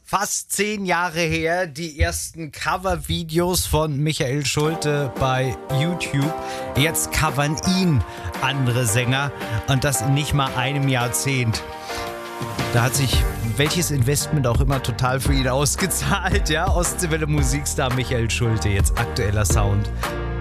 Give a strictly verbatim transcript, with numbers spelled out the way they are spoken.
Fast zehn Jahre her, die ersten Covervideos von Michael Schulte bei YouTube. Jetzt covern ihn andere Sänger und das in nicht mal einem Jahrzehnt. Da hat sich welches Investment auch immer total für ihn ausgezahlt. Ja, Ostseewelle Musikstar Michael Schulte, jetzt aktueller Sound